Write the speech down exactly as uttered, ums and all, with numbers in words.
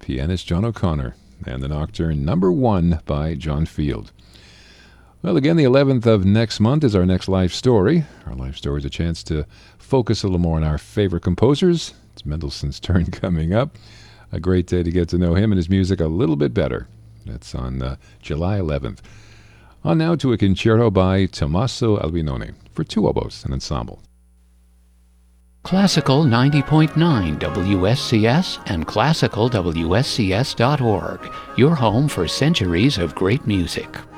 pianist John O'Connor, and the Nocturne number one by John Field. Well, again, the eleventh of next month is our next Life Story. Our Life Story is a chance to focus a little more on our favorite composers. It's Mendelssohn's turn coming up. A great day to get to know him and his music a little bit better. That's on uh, July eleventh. On now to a concerto by Tommaso Albinoni for two oboes and ensemble. Classical ninety point nine W S C S and classical W S C S dot org, your home for centuries of great music.